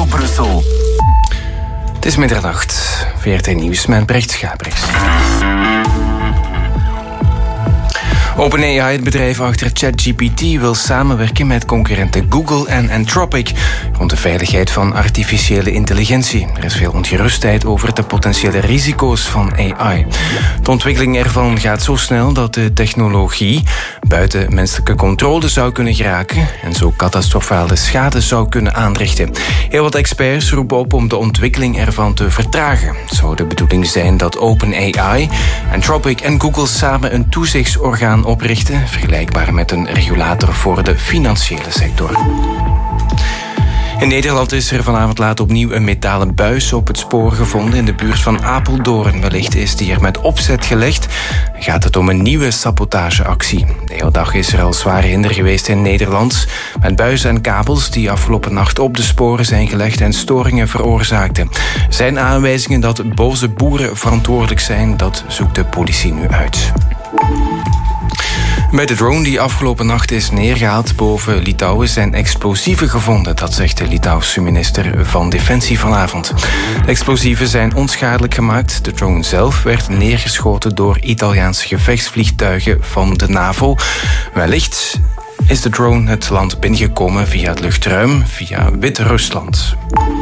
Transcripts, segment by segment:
Brussel. Het is middernacht. VRT Nieuws met Brecht Schabriks. OpenAI, het bedrijf achter ChatGPT, wil samenwerken met concurrenten Google en Anthropic rond de veiligheid van artificiële intelligentie. Er is veel ongerustheid over de potentiële risico's van AI. De ontwikkeling ervan gaat zo snel dat de technologie buiten menselijke controle zou kunnen geraken en zo catastrofale schade zou kunnen aanrichten. Heel wat experts roepen op om de ontwikkeling ervan te vertragen. Het zou de bedoeling zijn dat OpenAI, Anthropic en Google samen een toezichtsorgaan oprichten, vergelijkbaar met een regulator voor de financiële sector. In Nederland is er vanavond laat opnieuw een metalen buis op het spoor gevonden in de buurt van Apeldoorn. Wellicht is die er met opzet gelegd en gaat het om een nieuwe sabotageactie. De hele dag is er al zware hinder geweest in Nederland, met buizen en kabels die afgelopen nacht op de sporen zijn gelegd en storingen veroorzaakten. Er zijn aanwijzingen dat boze boeren verantwoordelijk zijn, dat zoekt de politie nu uit. Bij de drone die afgelopen nacht is neergehaald boven Litouwen zijn explosieven gevonden. Dat zegt de Litouwse minister van Defensie vanavond. De explosieven zijn onschadelijk gemaakt. De drone zelf werd neergeschoten door Italiaanse gevechtsvliegtuigen van de NAVO. Wellicht is de drone het land binnengekomen via het luchtruim, via Wit-Rusland.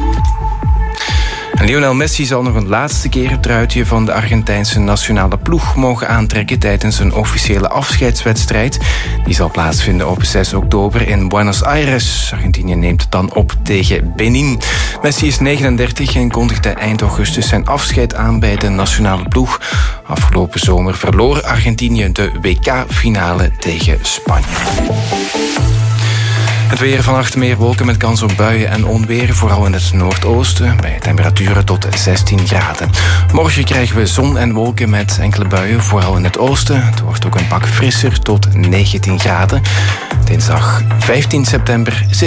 Lionel Messi zal nog een laatste keer het truitje van de Argentijnse nationale ploeg mogen aantrekken tijdens een officiële afscheidswedstrijd. Die zal plaatsvinden op 6 oktober in Buenos Aires. Argentinië neemt het dan op tegen Benin. Messi is 39 en kondigde eind augustus zijn afscheid aan bij de nationale ploeg. Afgelopen zomer verloor Argentinië de WK-finale tegen Spanje. Het weer: vannacht meer wolken met kans op buien en onweer, vooral in het noordoosten, bij temperaturen tot 16 graden. Morgen krijgen we zon en wolken met enkele buien, vooral in het oosten. Het wordt ook een pak frisser tot 19 graden. Dinsdag 15 september zit